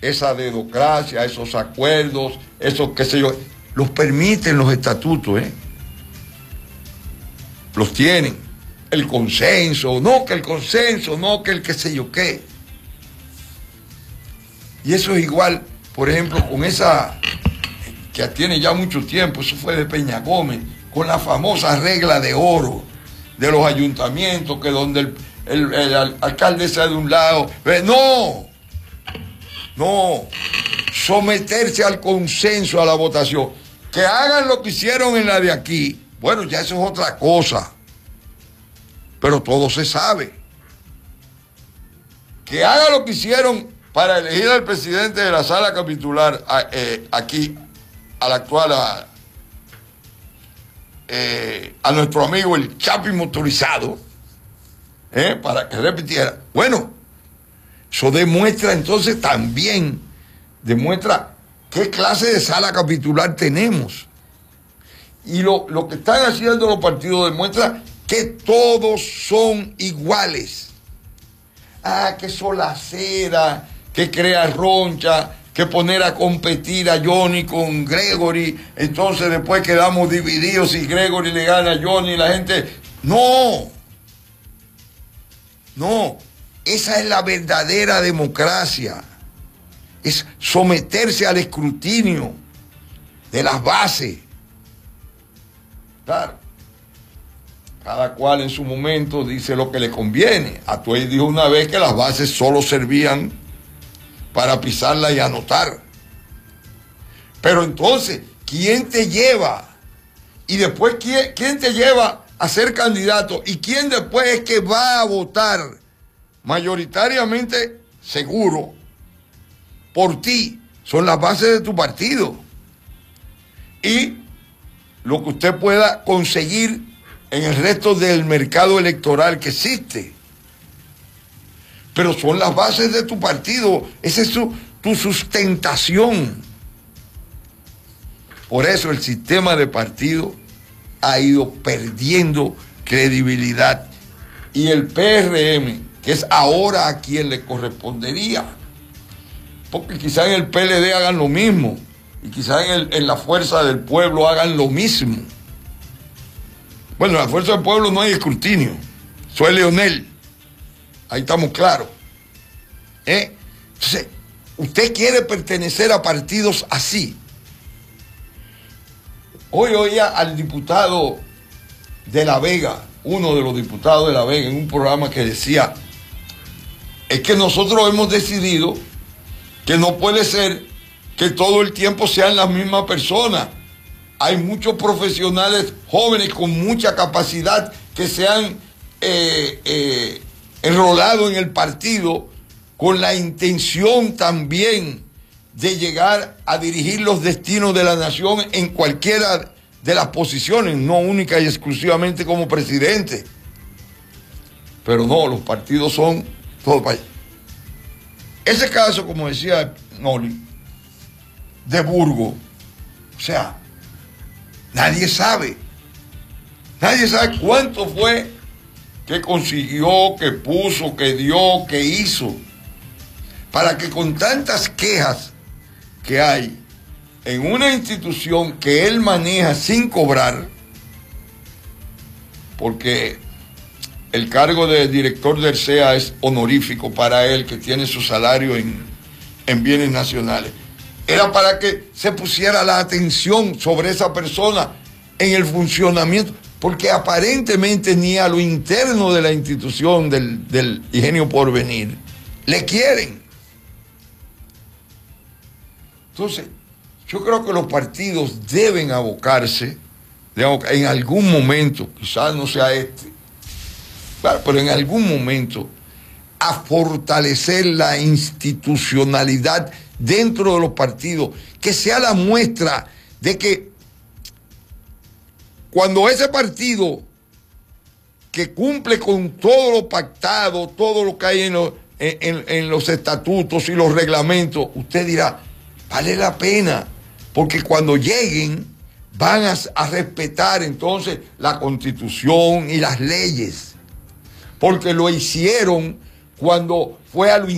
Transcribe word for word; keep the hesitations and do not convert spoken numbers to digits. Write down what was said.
esa dedocracia, esos acuerdos, esos qué sé yo, los permiten los estatutos, ¿eh? Los tienen. El consenso, no que el consenso, no que el qué sé yo qué. Y eso es igual, por ejemplo, con esa, que tiene ya mucho tiempo, eso fue de Peña Gómez, con la famosa regla de oro de los ayuntamientos, que donde el, el, el alcalde sea de un lado, no, no, someterse al consenso, a la votación, que hagan lo que hicieron en la de aquí, bueno, ya eso es otra cosa, pero todo se sabe, que hagan lo que hicieron para elegir al presidente de la sala capitular eh, aquí, al actual, a, eh, a nuestro amigo el Chapi motorizado, eh, para que repitiera. Bueno, eso demuestra entonces también, demuestra qué clase de sala capitular tenemos. Y lo, lo que están haciendo los partidos demuestra que todos son iguales. Ah, que solacera, que crea roncha, que poner a competir a Johnny con Gregory, entonces después quedamos divididos y Gregory le gana a Johnny y la gente... No, no, esa es la verdadera democracia, es someterse al escrutinio de las bases. Claro, cada cual en su momento dice lo que le conviene. Atuey dijo una vez que las bases solo servían para pisarla y anotar. Pero entonces, ¿quién te lleva? Y después, ¿quién, quién te lleva a ser candidato? ¿Y quién después es que va a votar mayoritariamente seguro por ti? Son las bases de tu partido. Y lo que usted pueda conseguir en el resto del mercado electoral que existe. Pero son las bases de tu partido, esa es su, tu sustentación. Por eso el sistema de partido ha ido perdiendo credibilidad. Y el P R M, que es ahora a quien le correspondería, porque quizá en el P L D hagan lo mismo, y quizá en, el, en la Fuerza del Pueblo hagan lo mismo. Bueno, en la Fuerza del Pueblo no hay escrutinio, soy Leonel. Ahí estamos claros. ¿Eh? Entonces, usted quiere pertenecer a partidos así. Hoy oía al diputado de La Vega, uno de los diputados de La Vega, en un programa que decía, es que nosotros hemos decidido que no puede ser que todo el tiempo sean las mismas personas. Hay muchos profesionales jóvenes con mucha capacidad que se han eh, eh, enrolado en el partido con la intención también de llegar a dirigir los destinos de la nación en cualquiera de las posiciones, no única y exclusivamente como presidente. Pero no, los partidos son todo para allá. Ese caso, como decía Noli, de Burgos, o sea, nadie sabe, nadie sabe cuánto fue que consiguió, que puso, que dio, que hizo, para que con tantas quejas que hay en una institución que él maneja sin cobrar, porque el cargo de director del C E A es honorífico para él, que tiene su salario en, en bienes nacionales, era para que se pusiera la atención sobre esa persona en el funcionamiento, porque aparentemente ni a lo interno de la institución del, del Ingenio Porvenir le quieren. Entonces, yo creo que los partidos deben abocarse, digamos, en algún momento, quizás no sea este, claro, pero en algún momento, a fortalecer la institucionalidad dentro de los partidos, que sea la muestra de que cuando ese partido que cumple con todo lo pactado, todo lo que hay en los, en, en, en los estatutos y los reglamentos, usted dirá, vale la pena, porque cuando lleguen van a, a respetar entonces la Constitución y las leyes, porque lo hicieron cuando fue a lo